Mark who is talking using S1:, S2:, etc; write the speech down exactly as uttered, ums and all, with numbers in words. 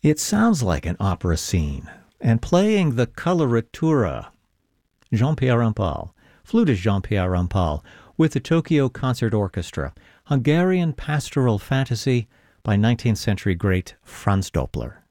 S1: It sounds like an opera scene. And playing the coloratura, Jean-Pierre Rampal, flutist Jean-Pierre Rampal, with the Tokyo Concert Orchestra, Hungarian pastoral fantasy by nineteenth century great Franz Doppler.